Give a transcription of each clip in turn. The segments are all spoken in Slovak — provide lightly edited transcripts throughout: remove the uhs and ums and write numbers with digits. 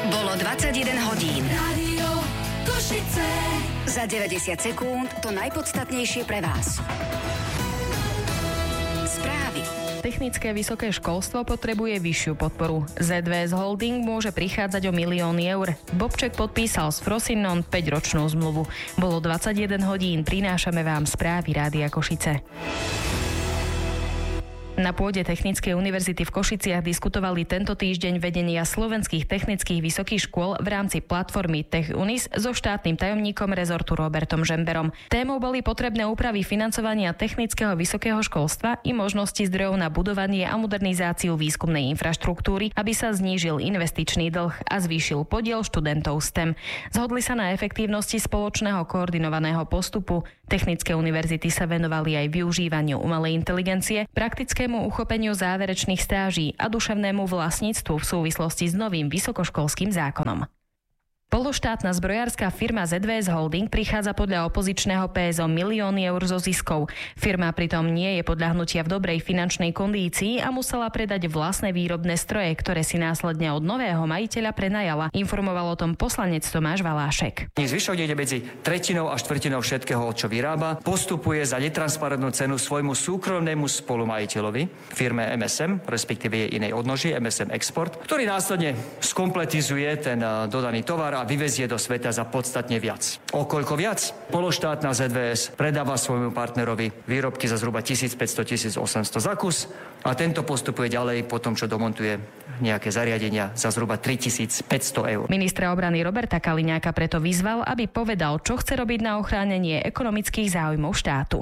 Bolo 21 hodín. Rádio Košice. Za 90 sekúnd to najpodstatnejšie pre vás. Správy. Technické vysoké školstvo potrebuje vyššiu podporu. ZVS Holding môže prichádzať o milióny eur. Bobček podpísal s Frosinone 5-ročnú zmluvu. Bolo 21 hodín, prinášame vám správy Rádia Košice. Na pôde Technickej univerzity v Košiciach diskutovali tento týždeň vedenia slovenských technických vysokých škôl v rámci platformy TechUnis so štátnym tajomníkom rezortu Robertom Žemberom. Témou boli potrebné úpravy financovania technického vysokého školstva i možnosti zdrojov na budovanie a modernizáciu výskumnej infraštruktúry, aby sa znížil investičný dlh a zvýšil podiel študentov STEM. Zhodli sa na efektívnosti spoločného koordinovaného postupu. Technické univerzity sa venovali aj využívaniu umelej inteligencie, praktickému uchopeniu záverečných stáží a duševnému vlastníctvu v súvislosti s novým vysokoškolským zákonom. Pološtátna zbrojárska firma ZVS Holding prichádza podľa opozičného PS o milióny eur zo ziskov. Firma pritom nie je podľahnutia v dobrej finančnej kondícii a musela predať vlastné výrobné stroje, ktoré si následne od nového majiteľa prenajala. Informoval o tom poslanec Tomáš Valášek. Zvyšok ide medzi tretinou a štvrtinou všetkého, čo vyrába, postupuje za netransparentnú cenu svojmu súkromnému spolumajiteľovi, firme MSM, respektíve jej inej odnoži, MSM Export, ktorý následne skompletizuje ten dodaný tovar a vyvezie do sveta za podstatne viac. O koľko viac? Pološtátna ZVS predáva svojmu partnerovi výrobky za zhruba 1500-1800 za kus a tento postupuje ďalej po tom, čo domontuje nejaké zariadenia za zhruba 3500 eur. Ministra obrany Roberta Kaliňáka preto vyzval, aby povedal, čo chce robiť na ochránenie ekonomických záujmov štátu.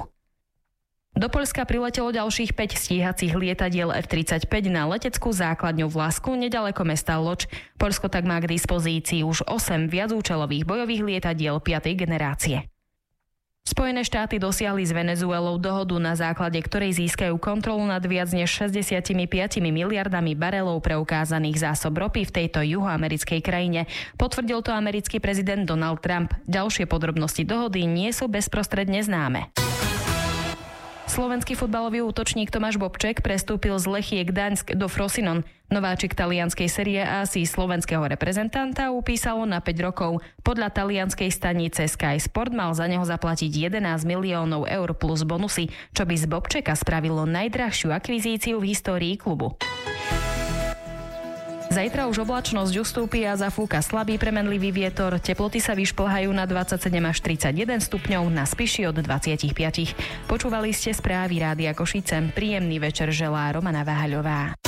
Do Poľska priletelo ďalších 5 stíhacích lietadiel F-35 na leteckú základňu v Lasku, nedaleko mesta Loč. Poľsko tak má k dispozícii už 8 viacúčelových bojových lietadiel 5. generácie. Spojené štáty dosiahli s Venezuelou dohodu, na základe ktorej získajú kontrolu nad viac než 65 miliardami barelov preukázaných zásob ropy v tejto juhoamerickej krajine. Potvrdil to americký prezident Donald Trump. Ďalšie podrobnosti dohody nie sú bezprostredne známe. Slovenský futbalový útočník Tomáš Bobček prestúpil z Lechie Gdaňsk do Frosinone. Nováčik talianskej série A si slovenského reprezentanta upísalo na 5 rokov. Podľa talianskej stanice Sky Sport mal za neho zaplatiť 11 miliónov eur plus bonusy, čo by z Bobčeka spravilo najdrahšiu akvizíciu v histórii klubu. Zajtra už oblačnosť ustúpi a zafúka slabý premenlivý vietor. Teploty sa vyšplhajú na 27 až 31 stupňov, na Spiši od 25. Počúvali ste správy Rádia Košice. Príjemný večer želá Romana Váhaľová.